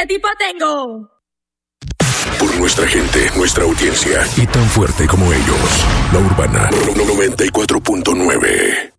¿Qué tipo tengo? Por nuestra gente, nuestra audiencia y tan fuerte como ellos. La Urbana 94.9.